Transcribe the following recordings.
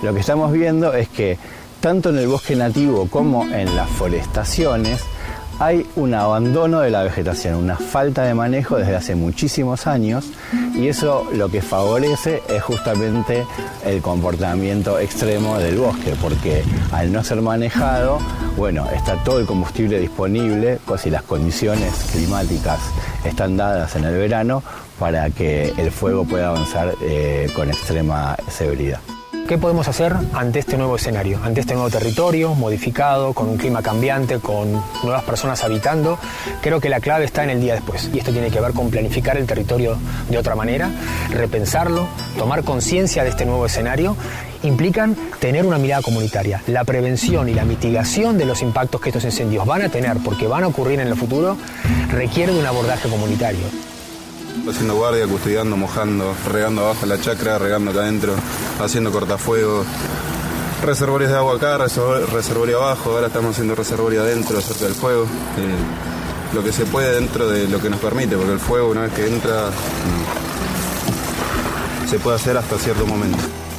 lo que estamos viendo es que tanto en el bosque nativo como en las forestaciones hay un abandono de la vegetación, una falta de manejo desde hace muchísimos años, y eso lo que favorece es justamente el comportamiento extremo del bosque, porque al no ser manejado, bueno, está todo el combustible disponible, pues si las condiciones climáticas están dadas en el verano para que el fuego pueda avanzar con extrema severidad. ¿Qué podemos hacer ante este nuevo escenario, ante este nuevo territorio modificado, con un clima cambiante, con nuevas personas habitando? Creo que la clave está en el día después. Y esto tiene que ver con planificar el territorio de otra manera, repensarlo, tomar conciencia de este nuevo escenario. Implican tener una mirada comunitaria. La prevención y la mitigación de los impactos que estos incendios van a tener, porque van a ocurrir en el futuro, requiere de un abordaje comunitario. Haciendo guardia, custodiando, mojando, regando abajo la chacra, regando acá adentro, haciendo cortafuegos, reservorios de agua acá, reservorio abajo, ahora estamos haciendo reservorio adentro, cerca del fuego. Lo que se puede dentro de lo que nos permite, porque el fuego una vez que entra se puede hacer hasta cierto momento.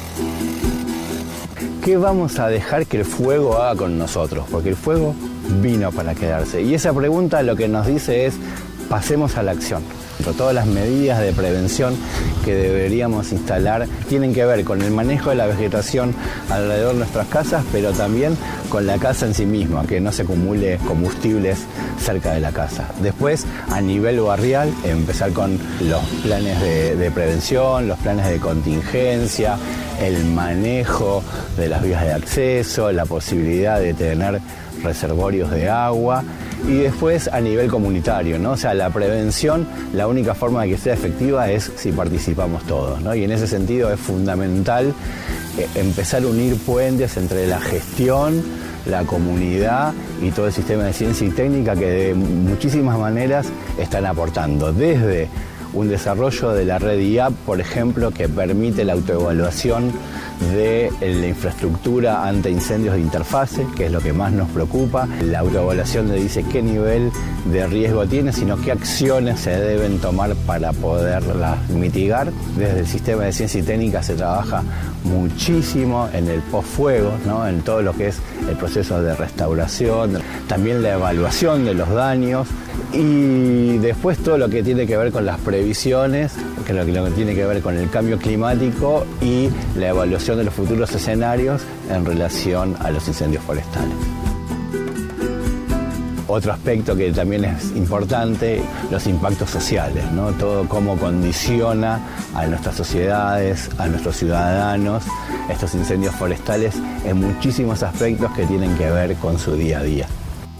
¿Qué vamos a dejar que el fuego haga con nosotros? Porque el fuego vino para quedarse. Y esa pregunta lo que nos dice es, pasemos a la acción. Todas las medidas de prevención que deberíamos instalar tienen que ver con el manejo de la vegetación alrededor de nuestras casas, pero también con la casa en sí misma, que no se acumule combustibles cerca de la casa. Después, a nivel barrial, empezar con los planes de prevención, los planes de contingencia, el manejo de las vías de acceso, la posibilidad de tener reservorios de agua. Y después a nivel comunitario, ¿no? O sea, la prevención, la única forma de que sea efectiva es si participamos todos, ¿no? Y en ese sentido es fundamental empezar a unir puentes entre la gestión, la comunidad y todo el sistema de ciencia y técnica que de muchísimas maneras están aportando. Desde un desarrollo de la red IAP, por ejemplo, que permite la autoevaluación de la infraestructura ante incendios de interfase, que es lo que más nos preocupa. La autoevaluación le dice qué nivel de riesgo tiene, sino qué acciones se deben tomar para poderlas mitigar. Desde el sistema de ciencia y técnica se trabaja muchísimo en el postfuego, ¿no? En todo lo que es el proceso de restauración, también la evaluación de los daños y después todo lo que tiene que ver con las previsiones, que lo que tiene que ver con el cambio climático y la evaluación de los futuros escenarios en relación a los incendios forestales. Otro aspecto que también es importante, los impactos sociales, ¿no? Todo cómo condiciona a nuestras sociedades, a nuestros ciudadanos, estos incendios forestales en muchísimos aspectos que tienen que ver con su día a día.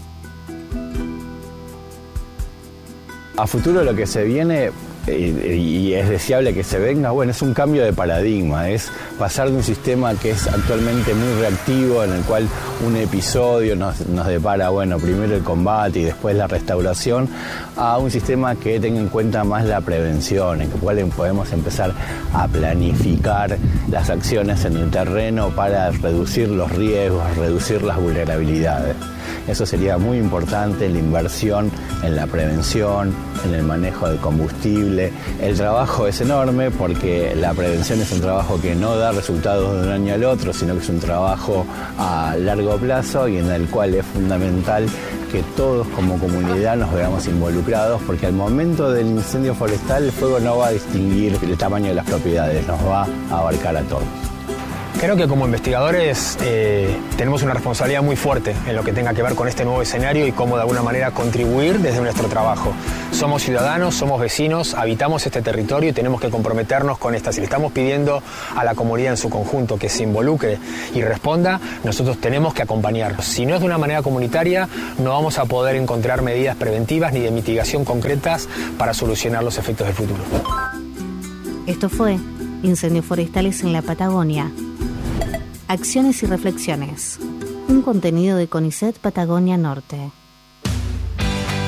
A futuro lo que se viene, y es deseable que se venga, bueno, es un cambio de paradigma, es pasar de un sistema que es actualmente muy reactivo, en el cual un episodio nos depara, bueno, primero el combate y después la restauración, a un sistema que tenga en cuenta más la prevención, en el cual podemos empezar a planificar las acciones en el terreno para reducir los riesgos, reducir las vulnerabilidades. Eso sería muy importante, la inversión en la prevención, en el manejo del combustible. El trabajo es enorme porque la prevención es un trabajo que no da resultados de un año al otro, sino que es un trabajo a largo plazo y en el cual es fundamental que todos como comunidad nos veamos involucrados, porque al momento del incendio forestal el fuego no va a distinguir el tamaño de las propiedades, nos va a abarcar a todos. Creo que como investigadores tenemos una responsabilidad muy fuerte en lo que tenga que ver con este nuevo escenario y cómo de alguna manera contribuir desde nuestro trabajo. Somos ciudadanos, somos vecinos, habitamos este territorio y tenemos que comprometernos con esta. Si le estamos pidiendo a la comunidad en su conjunto que se involucre y responda, nosotros tenemos que acompañarlos. Si no es de una manera comunitaria, no vamos a poder encontrar medidas preventivas ni de mitigación concretas para solucionar los efectos del futuro. Esto fue Incendios Forestales en la Patagonia. Acciones y reflexiones. Un contenido de CONICET Patagonia Norte.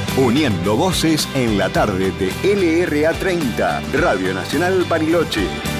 Uniendo voces en la tarde de LRA 30, Radio Nacional Bariloche.